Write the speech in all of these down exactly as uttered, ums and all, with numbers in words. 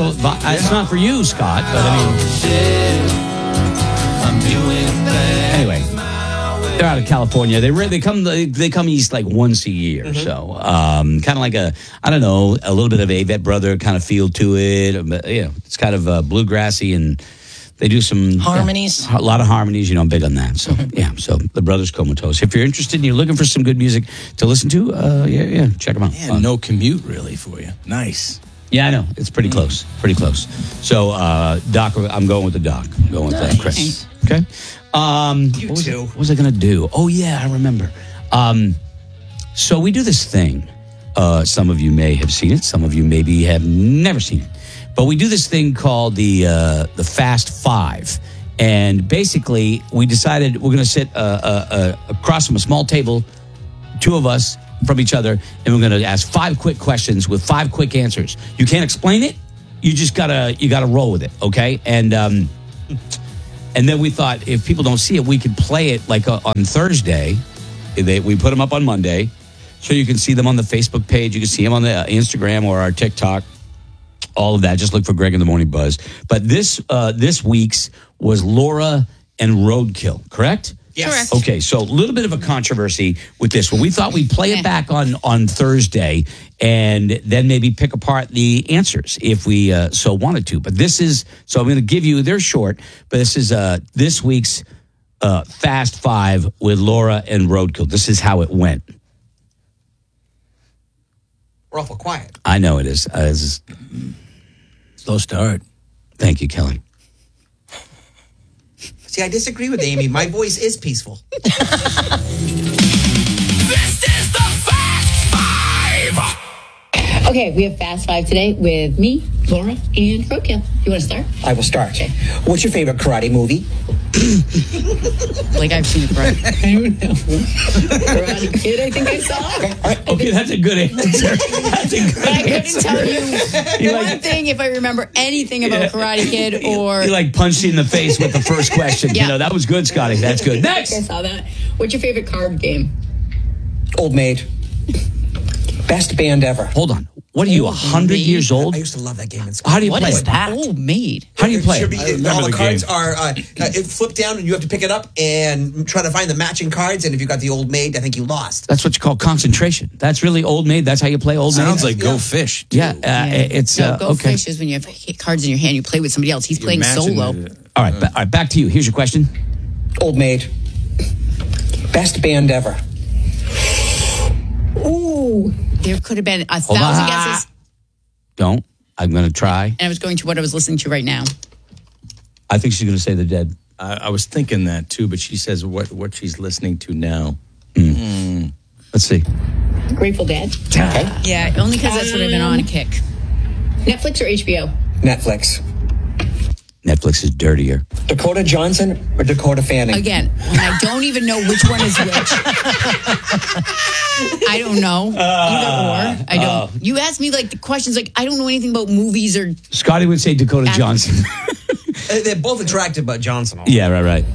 little. It's not for you, Scott, but I mean. Anyway, they're out of California. They re- they come they, they come east like once a year, mm-hmm. so um, kind of like a I don't know a little bit of Avett Brother kind of feel to it. You know, it's kind of uh, bluegrassy and. They do some harmonies, yeah, a lot of harmonies. You know, I'm big on that. So yeah, so the Brothers Comatose. If you're interested and you're looking for some good music to listen to, uh, yeah, yeah, check them out. Yeah, no commute really for you. Nice. Yeah, I know it's pretty close, pretty close. So uh, Doc, I'm going with the Doc. I'm going with nice. uh, Chris. Okay. Um, you what was too. I, what was I going to do? Oh yeah, I remember. Um, so we do this thing. Uh, some of you may have seen it. Some of you maybe have never seen it. But we do this thing called the uh, the Fast Five, and basically we decided we're going to sit uh, uh, uh, across from a small table, two of us from each other, and we're going to ask five quick questions with five quick answers. You can't explain it; you just gotta you gotta roll with it, okay? And um, and then we thought if people don't see it, we could play it like uh, on Thursday. They, we put them up on Monday, so you can see them on the Facebook page. You can see them on the uh, Instagram or our TikTok. All of that. Just look for Greg in the Morning Buzz. But this uh, this week's was Laura and Roadkill, correct? Yes. Correct. Okay, so a little bit of a controversy with this one. We thought we'd play it back on, on Thursday and then maybe pick apart the answers if we uh, so wanted to. But this is, so I'm going to give you, they're short, but this is uh, this week's uh, Fast Five with Laura and Roadkill. This is how it went. We're awful quiet. I know it is. Uh, this is slow start. Thank you, Kelly. See, I disagree with Amy. My voice is peaceful. This is the Fast Five! Okay, we have Fast Five today with me, Laura, and Roadkill. You want to start? I will start. Okay. What's your favorite karate movie? Like I've seen it, right? I don't know. Karate Kid, I think I saw. Okay, all right. Okay, that's a good answer. That's a good But I couldn't answer. tell you You one like- thing if I remember anything about Yeah. Karate Kid or... He like punched you in the face with the first question. Yeah. You know, that was good, Scotty. That's good. Next. I saw that. What's your favorite card game? Old Maid. Best band ever. Hold on. What are you, one hundred Maid? years old? I used to love that game in school. How do you What play is it? that? Old Maid. How do you play It should it? be, all the, the cards game. are uh, it flip down, and you have to pick it up and try to find the matching cards. And if you got the Old Maid, I think you lost. That's what you call concentration. That's really Old Maid. That's how you play Old Maid. Sounds like Go Yeah. Fish. too. Yeah, uh, it's No, uh, Go okay. Fish is when you have cards in your hand, you play with somebody else. He's playing Imagine solo. the- All right, ba- all right, back to you. Here's your question. Old Maid. Best band ever. Ooh. There could have been a Hold thousand on. guesses. Don't. I'm going to try. And I was going to what I was listening to right now. I think she's going to say The Dead. I, I was thinking that too, but she says what what she's listening to now. Let's see. Grateful Dead. Okay. Yeah, only because that's what I've been on a kick. Netflix or H B O? Netflix. Netflix is dirtier. Dakota Johnson or Dakota Fanning? Again, when I don't even know which one is which. I don't know. Either or. I don't. You ask me like the questions like I don't know anything about movies or. Scotty would say Dakota Act- Johnson. Uh, They're both attractive, but Johnson. all- Yeah, right, right.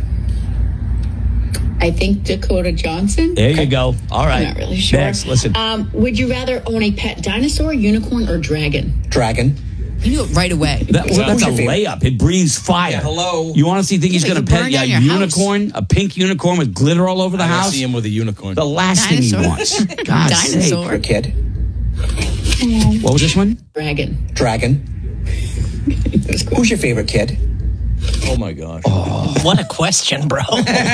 I think Dakota Johnson. There you go. All right. I'm not really sure. Next, listen. Um, would you rather own a pet dinosaur, unicorn, or dragon? Dragon. You knew it right away. That, well, that's a Who's your favorite? layup. It breathes fire. Yeah, hello. You honestly think he's Yeah, going but to you pet burn yeah, down a your unicorn, a pink unicorn with glitter all over the I house? see him with a unicorn. The last thing he Dinosaur. wants. God Dinosaur. Your kid. What was this one? Dragon. Dragon. That's cool. Who's your favorite kid? Oh my gosh. What a question, bro.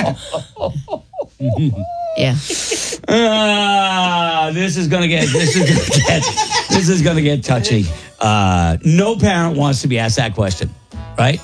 Yeah. Uh, this is gonna get this is gonna get this is gonna get touchy. Uh, no parent wants to be asked that question, right?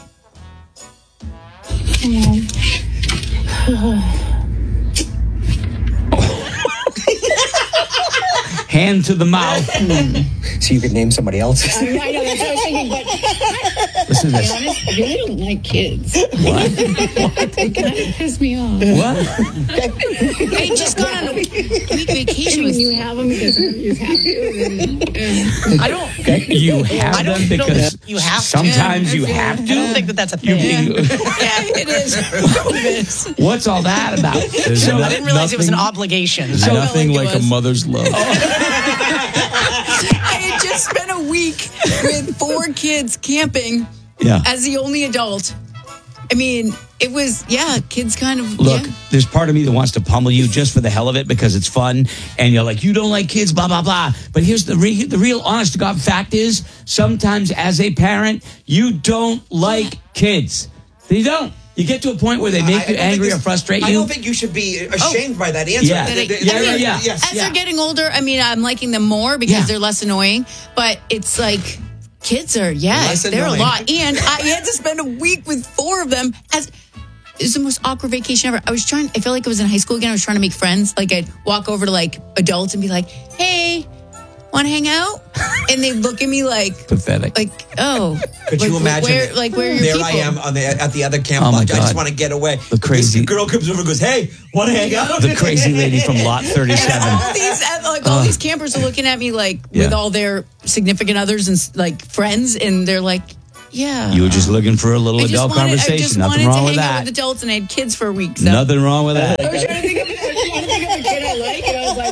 Hand to the mouth. So you could name somebody else. I know, that's what I was thinking, but Listen to to be this. honest, I really don't like kids. What? They kind of piss me off. What? I just got on a week vacation with you have them because you have to. I don't. You have I don't them know because you have to. sometimes you have I don't to. think that that's a You- thing. you- Yeah, it is. It is. What's all that about? There's No, no- I didn't realize it was an nothing- obligation. There's So nothing like it like a was. mother's love. I had just spent a a week with four kids camping Yeah. as the only adult. I mean, it was, yeah, kids kind of, Look, yeah. there's part of me that wants to pummel you just for the hell of it because it's fun, and you're like, you don't like kids, blah blah blah. But here's the re- the real, honest to God fact is, sometimes as a parent, you don't like kids. You don't. You get to a point where they make I- I you don't think angry or this- frustrate you. I don't think you should be ashamed by that answer. Yeah. That I- Th- th- Yeah, I mean, yeah, yeah. Yes. As Yeah. they're getting older, I mean, I'm liking them more because Yeah. they're less annoying. But it's like kids are, yeah, Less they're annoying. a lot. And I had to spend a week with four of them. As it was the most awkward vacation ever. I was trying. I felt like I was in high school again. I was trying to make friends. Like I'd walk over to like adults and be like, "Hey, want to hang out?" And they'd look at me like, Pathetic. like, "Oh, Could like, you imagine? Where, it? like, where are your there people?" I am on the at the other camp. Oh, my I just God. want to get away. The crazy- This girl comes over and goes, "Hey, want to hang out?" The crazy lady from Lot And thirty-seven. all these, like all these campers are looking at me like with Yeah. all their significant others and like friends, and they're like, "Yeah." You were just looking for a little I just adult wanted, I conversation. just Nothing wanted wrong to with hang out that. with adults, and I had kids for a week. So. Nothing wrong with that. I was trying to think of, I was trying to think of a kid I like, and I was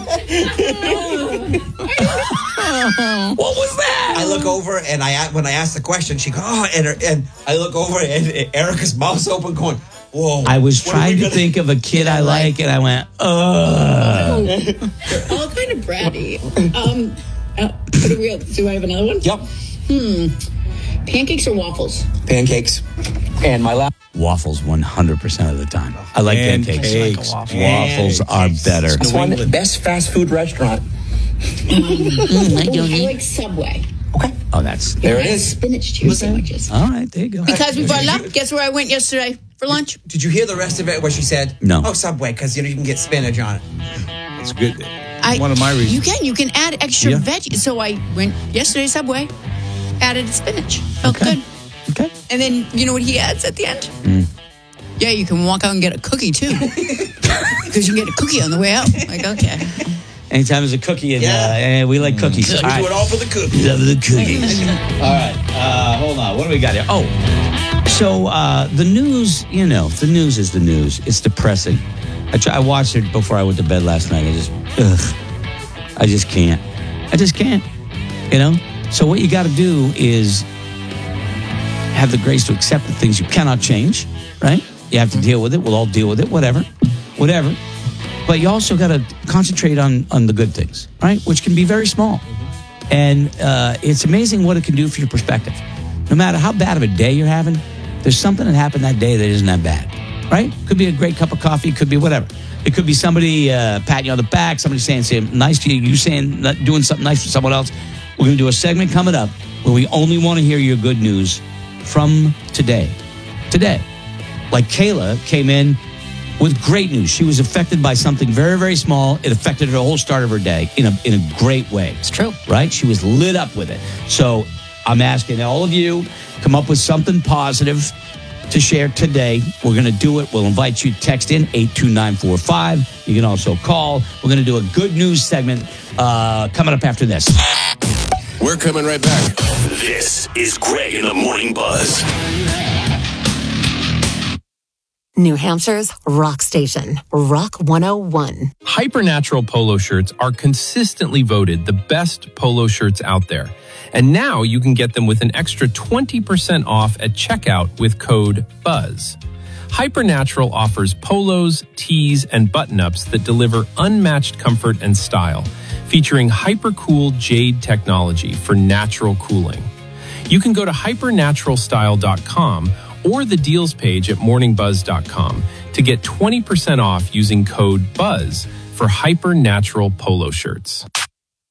like, What was that? I look over and I when I ask the question, she goes, "Oh," and her, and I look over and Erica's mouth's open, going, "Whoa!" I was what are we trying to gonna- think of a kid I like, and I went, ugh. all kind of bratty. Um, uh, what do, we, do I have another one? Yep. Pancakes or waffles? Pancakes. And my last. Waffles one hundred percent of the time. I like pancakes. Pancakes. Waffles are better. Last one, best fast food restaurant. I like Subway. Oh, that's... There it is. Spinach cheese sandwiches. All right, there you go. Because we brought it up, guess where I went yesterday for lunch? Did you hear the rest of it? What she said? No. Oh, Subway, because you know you can get spinach on it. It's good. I, One of my reasons. You can. You can add extra Yeah. veggies. So I went yesterday Subway, added spinach. Felt Okay. good. Okay. And then you know what he adds at the end? Yeah, you can walk out and get a cookie too, because you can get a cookie on the way out. Like, okay. Anytime there's a cookie, and Yeah. uh, we like cookies. We All do right. it all for the cookies. Love the cookies. All right. Uh, hold on. What do we got here? Oh, so uh, the news, you know, the news is the news. It's depressing. I, try, I watched it before I went to bed last night. I just, ugh. I just can't. I just can't. You know? So what you got to do is have the grace to accept the things you cannot change, right? You have to deal with it. We'll all deal with it, whatever. Whatever. But you also got to concentrate on, on the good things, right? Which can be very small. And uh, it's amazing what it can do for your perspective. No matter how bad of a day you're having, there's something that happened that day that isn't that bad, right? Could be a great cup of coffee, could be whatever. It could be somebody uh, patting you on the back, somebody saying something nice to you, you saying, doing something nice for someone else. We're going to do a segment coming up where we only want to hear your good news from today. Today. Like Kayla came in with great news. She was affected by something very, very small. It affected her whole start of her day in a in a great way. It's true. Right? She was lit up with it. So I'm asking all of you, come up with something positive to share today. We're going to do it. We'll invite you to text in eight two nine four five. You can also call. We're going to do a good news segment uh, coming up after this. We're coming right back. This is Greg in the Morning Buzz. New Hampshire's rock station, Rock one oh one. Hypernatural polo shirts are consistently voted the best polo shirts out there. And now you can get them with an extra twenty percent off at checkout with code BUZZ. Hypernatural offers polos, tees, and button-ups that deliver unmatched comfort and style, featuring hypercool jade technology for natural cooling. You can go to hypernatural style dot com or the deals page at morning buzz dot com to get twenty percent off using code BUZZ for Hypernatural polo shirts.